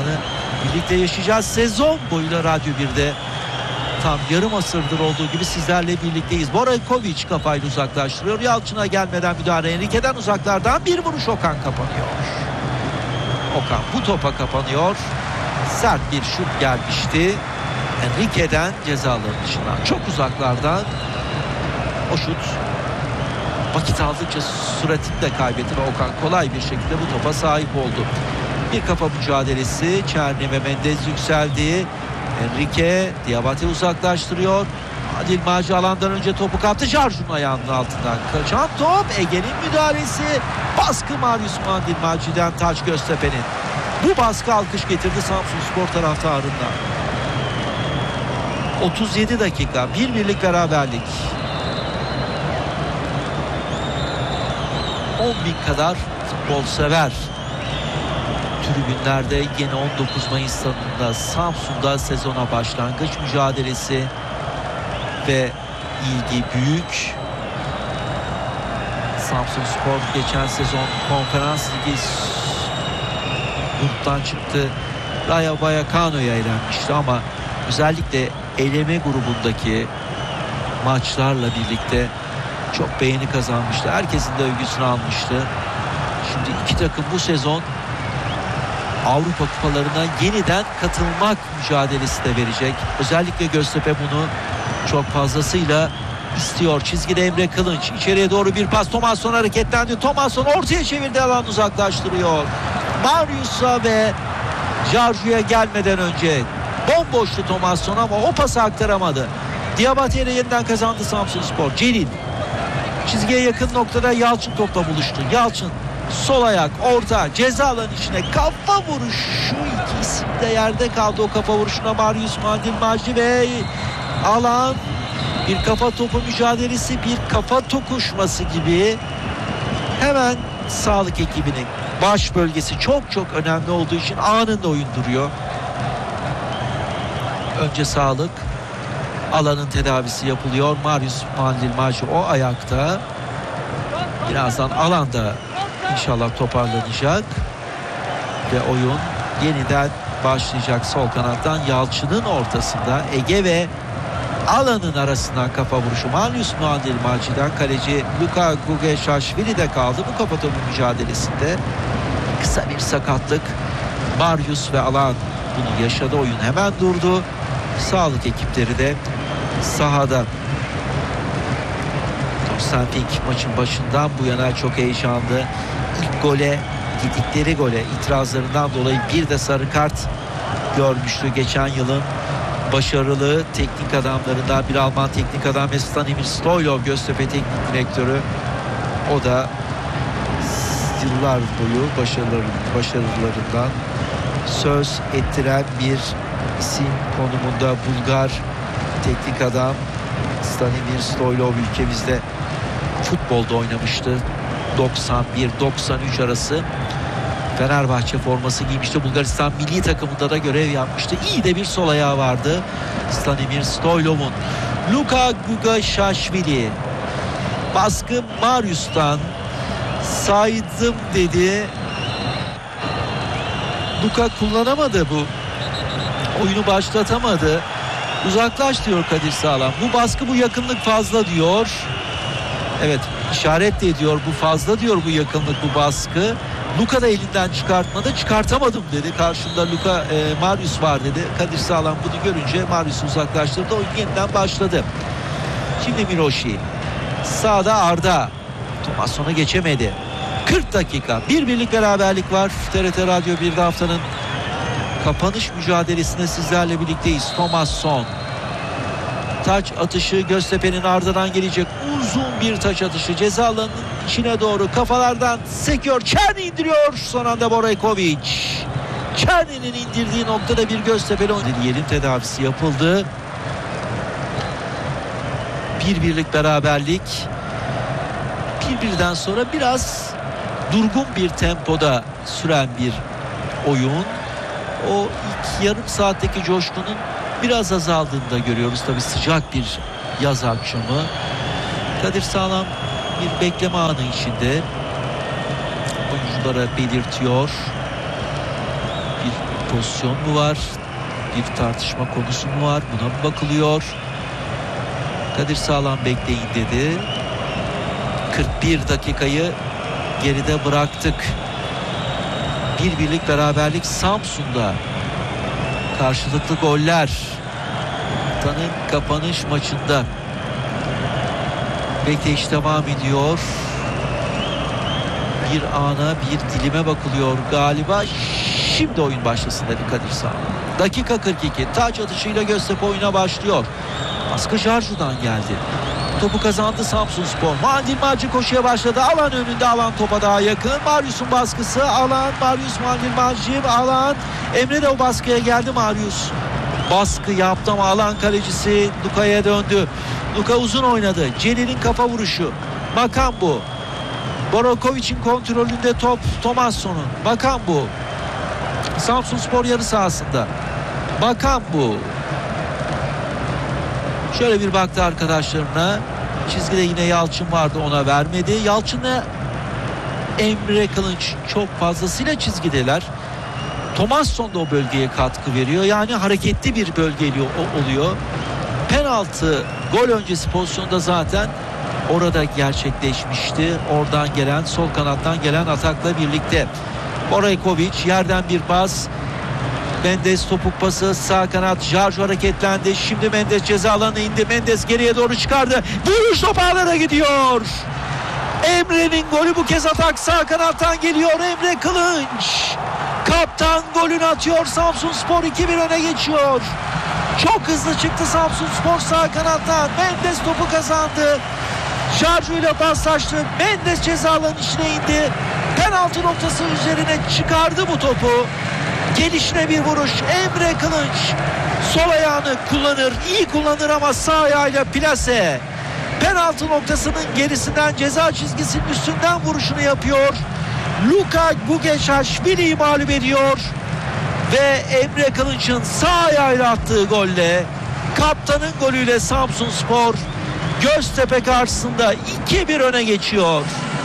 heyecanı birlikte yaşayacağız. Sezon boyunca Radyo 1'de tam yarım asırdır olduğu gibi sizlerle birlikteyiz. Boraykovic kafayla uzaklaştırıyor. Yalçın'a gelmeden müdahale. Enrique'den uzaklardan bir vuruş, Okan kapanıyor. Okan bu topa kapanıyor. Sert bir şut gelmişti. Enrique'den ceza alanı dışından çok uzaklardan o şut vakit aldıkça süratini de kaybetti ve Okan kolay bir şekilde bu topa sahip oldu. Bir kafa mücadelesi. Çerni ve Mendez yükseldi. Enrique Diabate uzaklaştırıyor. Adil Maci alandan önce topu kaptı. Jarjun'un ayağının altından kaçan top. Ege'nin müdahalesi. Baskı Marius Adil Maci'den, Taç Göztepe'nin. Bu baskı alkış getirdi Samsunspor taraftarından. 37 dakika. 1-1'lik beraberlik. 10.000 kadar futbol sever tribünlerde yine 19 Mayıs stadında Samsun'da sezona başlangıç mücadelesi ve ilgi büyük. Samsunspor geçen sezon Konferans Ligi gruptan çıktı. Rayo Vallecano'ya elenmişti ama özellikle eleme grubundaki maçlarla birlikte çok beğeni kazanmıştı. Herkesin de övgüsünü almıştı. Şimdi iki takım bu sezon Avrupa kupalarına yeniden katılmak mücadelesi de verecek. Özellikle Göztepe bunu çok fazlasıyla istiyor. Çizgide Emre Kılınç. İçeriye doğru bir pas. Thomasson hareketlendi. Thomasson ortaya çevirdi. Alan uzaklaştırıyor. Marius'a ve Jarju'ya gelmeden önce bomboştu Thomasson ama o pası aktaramadı. Diabate ile yeniden kazandı Samsunspor. Celil çizgiye yakın noktada Yalçın topla buluştu. Yalçın sol ayak, orta, ceza alanı içine kafa vuruşu. İki isim de yerde kaldı o kafa vuruşuna. Marius Adil Maci ve alan bir kafa topu mücadelesi, bir kafa tokuşması gibi. Hemen sağlık ekibinin baş bölgesi çok önemli olduğu için anında oyun duruyor. Önce sağlık, alanın tedavisi yapılıyor. Marius Adil Maci o ayakta. Birazdan alanda İnşallah toparlanacak ve oyun yeniden başlayacak. Sol kanattan Yalçın'ın ortasında Ege ve alanın arasından kafa vuruşu Marius Adil Maci'den kaleci Luka Gugeshashvili de kaldı bu kafa topu mücadelesinde. Kısa bir sakatlık. Marius ve alan bunu yaşadı. Oyun hemen durdu. Sağlık ekipleri de sahada. Samping maçın başından bu yana çok heyecanlı. İlk gole, gidikleri gole itirazlarından dolayı bir de sarı kart görmüştü. Geçen yılın başarılı teknik adamlarından bir Alman teknik adam Stanimir Stoylov, Göztepe teknik direktörü. O da yıllar boyu başarılarından söz ettiren bir isim konumunda Bulgar teknik adam Stanimir Stoylov ülkemizde futbolda oynamıştı. 91-93 arası Fenerbahçe forması giymişti. Bulgaristan milli takımında da görev yapmıştı. İyi de bir sol ayağı vardı Stanimir Stoylov'un. Luka Gugeshashvili baskı Marius'tan, saydım dedi. Luka kullanamadı bu. Oyunu başlatamadı. Uzaklaş diyor Kadir Sağlam. Bu baskı, bu yakınlık fazla diyor. Evet, işaret de ediyor. Bu fazla diyor, bu yakınlık, bu baskı. Luka da elinden çıkartmadı. Çıkartamadım dedi. Karşımda Marius var dedi. Kadir Sağlam bunu görünce Marius'u uzaklaştırdı. Oyun yeniden başladı. Şimdi Miroshi. Sağda Arda. Thomasson'a geçemedi. 40 dakika. 1-1'lik beraberlik var. TRT Radyo 1'de haftanın kapanış mücadelesinde sizlerle birlikteyiz. Thomasson. Taç atışı Göztepe'nin ardından gelecek. Uzun bir taç atışı. Ceza alanının içine doğru kafalardan sekiyor. Çerni indiriyor. Son anda Boraykovic. Çerni'nin indirdiği noktada bir Göztepe'li oyuncu. Diyelim tedavisi yapıldı. 1-1'lik beraberlik. 1-1'den sonra biraz durgun bir tempoda süren bir oyun. O ilk yarım saatteki coşkunun biraz azaldığını da görüyoruz. Tabii sıcak bir yaz akşamı. Kadir Sağlam bir bekleme anı içinde oyunculara belirtiyor. Bir pozisyon mu var? Bir tartışma konusu mu var? Buna mı bakılıyor? Kadir Sağlam bekleyin dedi. 41 dakikayı geride bıraktık. Bir birlik beraberlik Samsun'da. Karşılıklı goller. Haftanın kapanış maçında. Bekleyiş devam ediyor. Bir ana, bir dilime bakılıyor galiba. Şimdi oyun başlasın dedi Kadir Sağlam. Dakika 42. Taç atışıyla Göztepe oyuna başlıyor. Baskı Jarju'dan geldi. Topu kazandı Samsunspor. Mandilmacı koşuya başladı. Alan önünde, alan topa daha yakın. Marius'un baskısı. Alan. Marius Mandilmacı. Alan. Emre de o baskıya geldi. Marius baskı yaptı ama alan kalecisi Luka'ya döndü. Luka uzun oynadı. Celil'in kafa vuruşu. Makambu. Borokovic'in kontrolünde top Tomasson'un. Makambu. Samsunspor yarı sahasında. Makambu. Şöyle bir baktı arkadaşlarına. Çizgide yine Yalçın vardı, ona vermedi. Yalçın'la Emre Kılınç çok fazlasıyla çizgideler. Tomasson da o bölgeye katkı veriyor. Yani hareketli bir bölge oluyor. Penaltı gol öncesi pozisyonda zaten orada gerçekleşmişti. Oradan gelen, sol kanattan gelen atakla birlikte. Boraykovic yerden bir pas. Mendes topuk pası, sağ kanat. Jarju hareketlendi. Şimdi Mendes ceza alanına indi. Mendes geriye doğru çıkardı. Vuruş top ağlara gidiyor. Emre'nin golü, bu kez atak sağ kanattan geliyor. Emre Kılınç. Kaptan golünü atıyor. Samsunspor 2-1 öne geçiyor. Çok hızlı çıktı Samsunspor sağ kanattan. Mendes topu kazandı. Jarju ile paslaştı. Mendes ceza alanının içine indi. Penaltı noktası üzerine çıkardı bu topu. Gelişine bir vuruş. Emre Kılınç sol ayağını kullanır. İyi kullanır ama sağ ayağıyla plase. Penaltı noktasının gerisinden, ceza çizgisinin üstünden vuruşunu yapıyor. Luka Gugeşaşvili'yi mağlup ediyor. Ve Emre Kılınç'ın sağ ayağıyla attığı golle, kaptanın golüyle Samsunspor Göztepe karşısında 2-1 öne geçiyor.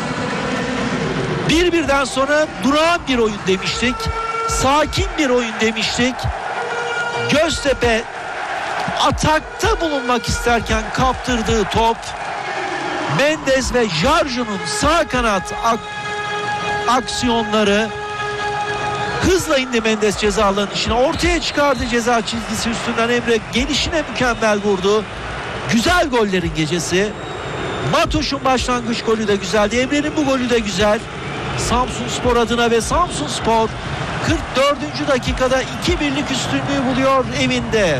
1-1'den sonra durağan bir oyun demiştik. Sakin bir oyun demiştik. Göztepe atakta bulunmak isterken kaptırdığı top, Mendes ve Jarju'nun sağ kanat aksiyonları, hızla indi Mendes ceza alanının içine, ortaya çıkardı ceza çizgisi üstünden. Emre gelişine mükemmel vurdu. Güzel gollerin gecesi. Matoş'un başlangıç golü de güzeldi. Emre'nin bu golü de güzel. Samsunspor adına ve Samsunspor 44. dakikada 2-1'lik üstünlüğü buluyor evinde.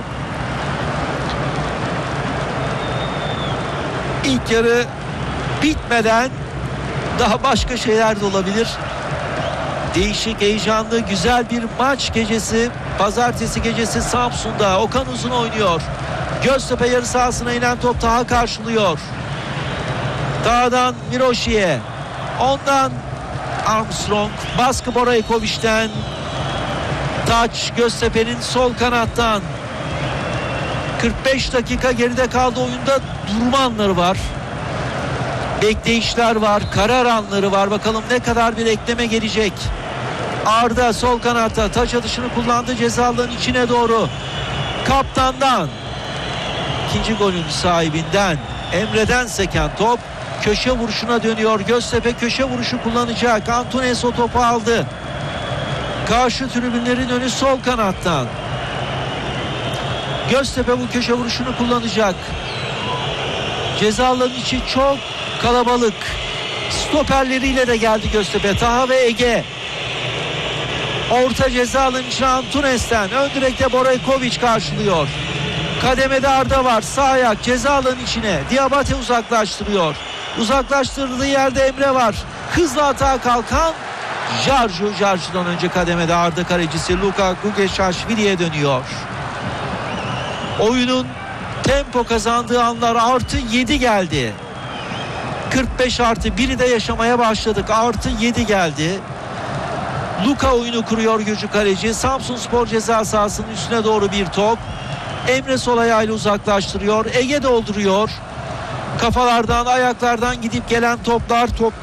İlk yarı bitmeden daha başka şeyler de olabilir. Değişik, heyecanlı, güzel bir maç gecesi. Pazartesi gecesi Samsun'da. Okan Uzun oynuyor. Göztepe yarı sahasına inen top Taha karşılıyor. Taha'dan Miroşi'ye. Ondan Armstrong. Baskı Boraykovic'ten. Taç Göztepe'nin sol kanattan. 45 dakika geride kaldı oyunda. Durma anları var. Bekleyişler var. Karar anları var. Bakalım ne kadar bir ekleme gelecek. Arda sol kanatta taç atışını kullandı ceza alanının içine doğru. Kaptandan. İkinci golün sahibinden Emre'den seken top köşe vuruşuna dönüyor. Göztepe köşe vuruşu kullanacak. Antunes o topu aldı. Karşı tribünlerin önü sol kanattan. Göztepe bu köşe vuruşunu kullanacak. Ceza alanının içi çok kalabalık. Stoperleriyle de geldi Göztepe. Taha ve Ege. Orta ceza alanının içine Antunes'ten. Ön direkte Boraykovic karşılıyor. Kademede Arda var. Sağ ayak ceza alanının içine. Diabate uzaklaştırıyor. Uzaklaştırdığı yerde Emre var. Hızlı atağa kalkan Jarju. Jarju'dan önce kademede Arda kalecisi Luka Gugeşaşvili'ye dönüyor. Oyunun tempo kazandığı anlar artı 7 geldi. 45 artı 1'i de yaşamaya başladık. Artı 7 geldi. Luka oyunu kuruyor Gürcü kaleci. Samsunspor ceza sahasının üstüne doğru bir top. Emre sol ayağıyla uzaklaştırıyor. Ege dolduruyor. Kafalardan, ayaklardan gidip gelen toplar.